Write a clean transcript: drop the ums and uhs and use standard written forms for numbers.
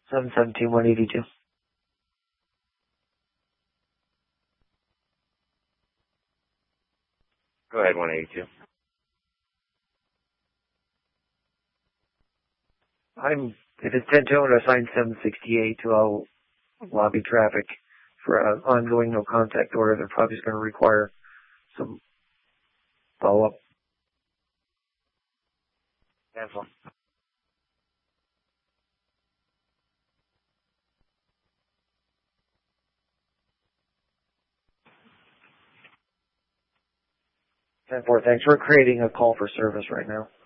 717-182. Go ahead, 182. If it's 10-2, I'm going to assign 768 to lobby traffic for an ongoing no contact order. They're probably just going to require some follow-up. Cancel. 10-4, thanks. We're creating a call for service right now.